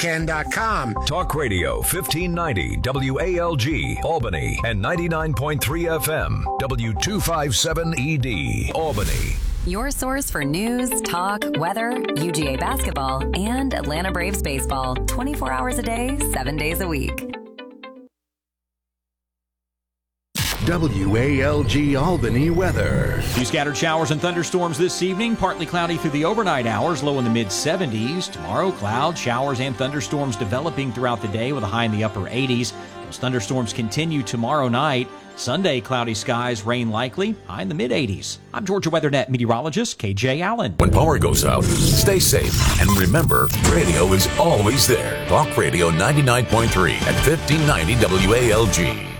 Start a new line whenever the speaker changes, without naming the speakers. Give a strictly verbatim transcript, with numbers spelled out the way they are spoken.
can dot com.
Talk Radio fifteen ninety W A L G, Albany, and ninety-nine point three F M, W two fifty-seven E D, Albany.
Your source for news, talk, weather, U G A basketball, and Atlanta Braves baseball. twenty-four hours a day, seven days a week.
W A L G Albany weather.
Few scattered showers and thunderstorms this evening. Partly cloudy through the overnight hours, low in the mid seventies. Tomorrow, clouds, showers, and thunderstorms developing throughout the day with a high in the upper eighties. Those thunderstorms continue tomorrow night. Sunday, cloudy skies, rain likely, high in the mid eighties. I'm Georgia WeatherNet meteorologist K J Allen.
When power goes out, stay safe. And remember, radio is always there. Talk Radio ninety-nine point three at fifteen ninety W A L G.